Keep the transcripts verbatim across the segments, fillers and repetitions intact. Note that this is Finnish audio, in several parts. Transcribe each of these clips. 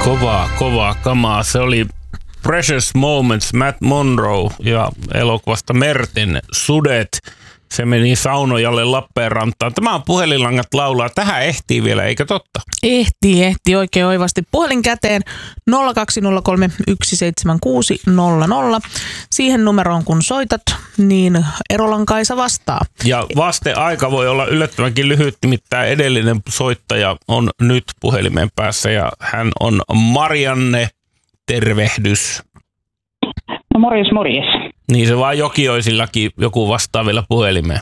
Kovaa, kovaa kamaa. Se oli Precious Moments, Matt Monroe ja elokuvasta Merten sudet. Se meni Saunojalle Lappeenrantaan. Tämä on Puhelinlangat laulaa. Tähän ehtii vielä, eikö totta? Ehtii, ehtii oikein oivasti. Puhelin käteen nolla kaksi nolla kolme yksi seitsemän kuusi nolla nolla. Siihen numeroon kun soitat, niin Erolan Kaisa vastaa. Ja vasteaika voi olla yllättävänkin lyhyt, nimittäin edellinen soittaja on nyt puhelimen päässä ja hän on Marianne. Tervehdys. No morjes, morjes. Niin se vaan Jokioisillakin joku vastaa vielä puhelimeen.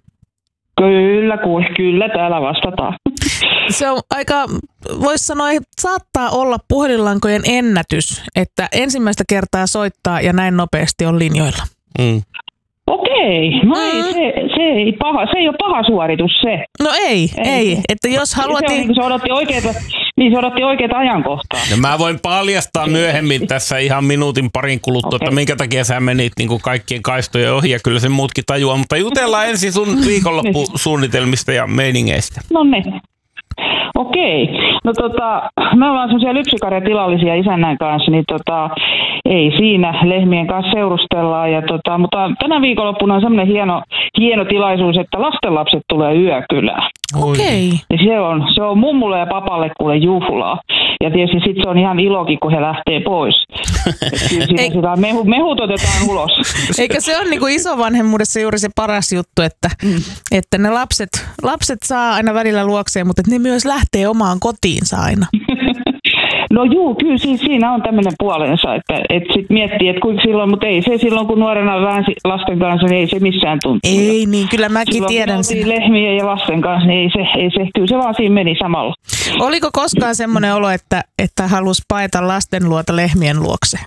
Kyllä, kuule, kyllä täällä vastataan. Se on aika, voisi sanoa, että saattaa olla puhelinlankojen ennätys, että ensimmäistä kertaa soittaa ja näin nopeasti on linjoilla. Mm. Okei, no ei, Mm. se, se, ei paha, se ei ole paha suoritus se. No ei, ei, Ei. että jos haluat... Se, on, niin, se odotti oikeita, niin se odotti oikeita ajankohtaa. No mä voin paljastaa myöhemmin tässä ihan minuutin parin kuluttua, Okei. että minkä takia sä menit niin kuin kaikkien kaistojen ohi ja kyllä sen muutkin tajuaa, mutta jutellaan ensin sun viikonloppusuunnitelmista ja meiningeistä. No niin. Okei. No tota, me ollaan semmoisia lypsykarjatilallisia isännän kanssa, niin tota, ei siinä, lehmien kanssa seurustellaan. Ja tota, mutta tänä viikonloppuna on semmoinen hieno, hieno tilaisuus, että lastenlapset tulee yökylään. Okei. Ja se on, se on mummulle ja papalle kuule juhlaa. Ja tietysti sitten se on ihan ilokin, kun he lähtee pois. Et kyllä siinä Ei. sitä mehu, mehut otetaan ulos. Eikö se ole niin kuin isovanhemmuudessa juuri se paras juttu, että, mm. että ne lapset, lapset saa aina välillä luokseen, mutta että ne myös lähtee omaan kotiinsa aina. No juu, kyllä siinä, siinä on tämmöinen puolensa, että et sit miettii, että kuinka silloin, mutta ei se silloin, kun nuorena väänsi lasten kanssa, niin ei se missään tuntunut. Ei niin, kyllä mäkin silloin, tiedän kun sen. oltiin lehmien ja lasten kanssa, niin ei se, ei se, kyllä se vaan siinä meni samalla. Oliko koskaan semmoinen olo, että, että halusi paeta lasten luota lehmien luokse?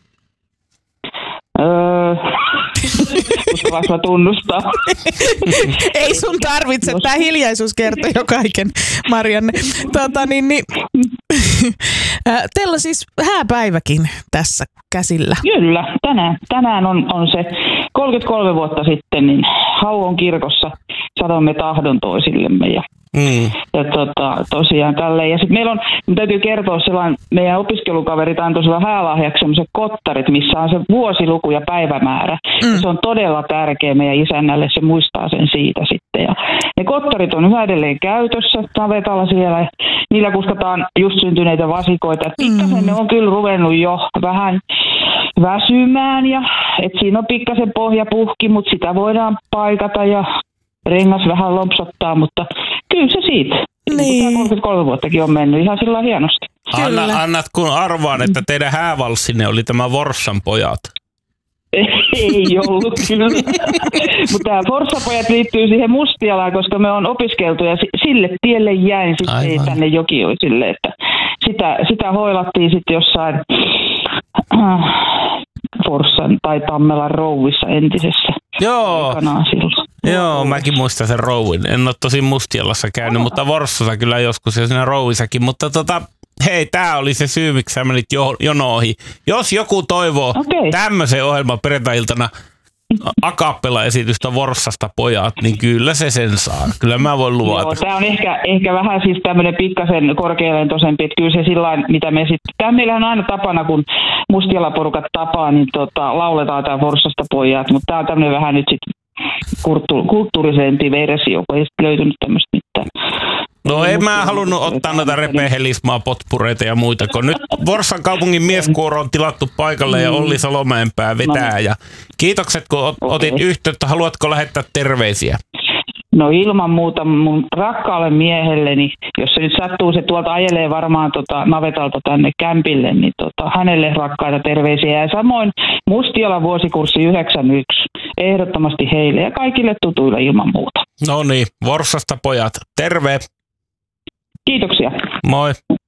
Öö, uskallanko mä tunnustaa? Ei sun tarvitse, tämä hiljaisuus kertoo jo kaiken, Marianne. Tota, niin, niin. Teillä on siis hääpäiväkin tässä käsillä. Kyllä, tänään, tänään on, on se kolmekymmentäkolme vuotta sitten, niin Hauon kirkossa sanomme tahdon toisillemme ja Mm. Ja tota, tosiaan tälleen. Ja sitten meillä on, täytyy kertoa sellainen, meidän opiskelukaverit antoi sillä häälahjaksi sellaiset kottarit, missä on se vuosiluku ja päivämäärä. Mm. Ja se on todella tärkeä meidän isännälle, se muistaa sen siitä sitten. Ja ne kottarit on yhä edelleen käytössä navetalla siellä. Ja niillä kuskataan just syntyneitä vasikoita. Pikkasen mm. ne on kyllä ruvennut jo vähän väsymään. Ja, et siinä on pikkasen pohjapuhki, mutta sitä voidaan paikata ja rengas vähän lompsottaa, mutta kyllä se siitä. Niin. kolmekymmentäkolme vuottakin on mennyt ihan sillä hienosti. Anna, annat kun arvaan, että teidän häävalssinne oli tämä Forssan pojat. Ei ollut kyllä. Mutta tämä Forssapojat liittyy siihen Mustialaan, koska me on opiskeltu ja sille tielle jäin sitten tänne Jokioisille. Että sitä, sitä hoilattiin sitten jossain äh, Forssan tai Tammelan rouvissa entisessä. Joo. Silloin. Joo, mäkin muistan sen rouvin. En ole tosi Mustialassa käynyt, oh. mutta Vorssassa kyllä joskus ja siinä rouvissakin. Mutta tota, hei, tää oli se syy, miksi sä menit jo, jonoihin. Jos joku toivoo okay. tämmöisen ohjelman perjantai-iltana a cappella-esitystä Vorssasta pojat, niin kyllä se sen saa. Kyllä mä voin luvata. Joo, tää on ehkä, ehkä vähän siis tämmönen pikkasen korkealentoisempi, että kyllä se sillain, mitä me sitten, tää meillähän on aina tapana, kun Mustiala-porukat tapaa, niin tota, lauletaan tää Vorssasta pojat, mutta tää on tämmönen vähän nyt sitten kulttuurisempi versio, kun ei sitten löytynyt tämmöistä mitään. No en mä halunnut ottaa noita repehelismaa, potpureita ja muita, kun nyt Forssan kaupungin mieskuoro on tilattu paikalle ja Olli Salomäenpää vetää. Ja kiitokset, kun otit okay. yhteyttä. Haluatko lähettää terveisiä? No ilman muuta mun rakkaalle miehelleni, jos se nyt sattuu, se tuolta ajelee varmaan tota navetalta tänne kämpille, niin tota, hänelle rakkaita terveisiä. Ja samoin Mustialan vuosikurssi yhdeksänkymmentäyksi, ehdottomasti heille ja kaikille tutuille ilman muuta. No niin, Vorssasta pojat, terve! Kiitoksia. Moi!